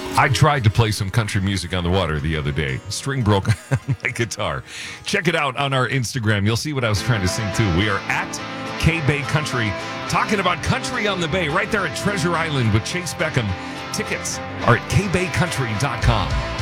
I tried to play some country music on the water the other day. String broke on my guitar. Check it out on our Instagram. You'll see what I was trying to sing too. We are at K-Bay Country, talking about country on the bay right there at Treasure Island with Chase Beckham. Tickets are at kbaycountry.com.